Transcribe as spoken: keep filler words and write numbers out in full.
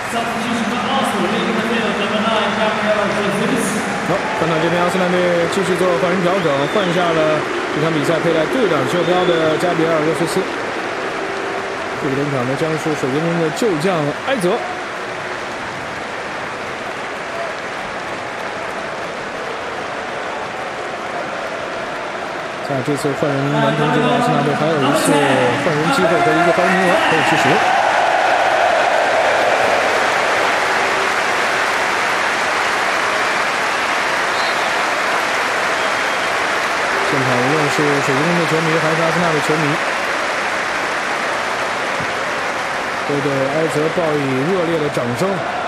好，看到这边阿斯兰队继续做换人调整，换下了这场比赛佩戴队长袖标的加比尔·勒斯斯。这个登场的将是水晶宫的旧将埃泽。在这次换人完成之后，阿森纳队还有一次换人机会和一个换人名额可以去使用。现场无论是水晶宫的球迷还是阿森纳的球迷，都对埃泽报以热烈的掌声。